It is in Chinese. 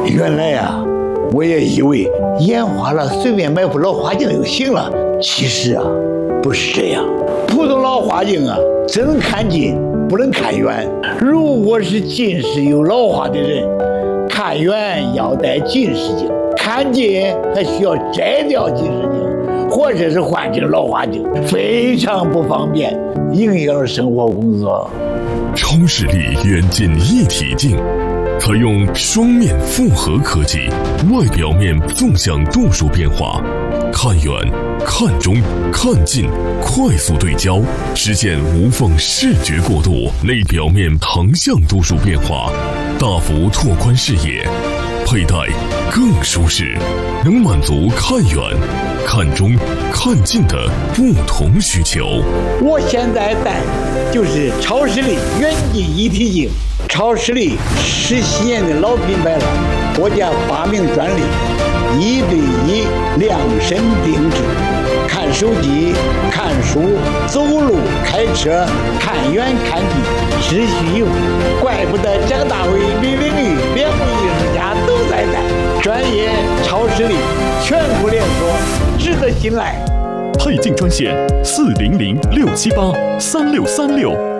原来呀，我也以为眼花了随便买副老花镜就行了，其实啊，不是这样。普通老花镜啊，只能看近，不能看远。如果是近视有老花的人，看远要戴近视镜，看近还需要摘掉近视镜，或者是换成老花镜，非常不方便，影响生活工作。 超视力远近一体镜，采用双面复合科技，外表面纵向度数变化，看远、看中、看近，快速对焦，实现无缝视觉过渡；内表面横向度数变化，大幅拓宽视野，佩戴更舒适，能满足看远、看中、看近的不同需求。 我现在戴的就是超视力远近一体镜。超视力10几年的老品牌了，国家发明专利，1对1量身定制，看手机、看书、走路、开车，看远看近，只需用。怪不得张大伟、李玲玉2位艺术家都在戴。专业超视力，全国连锁，值得信赖。 配镜专线400-678-3636。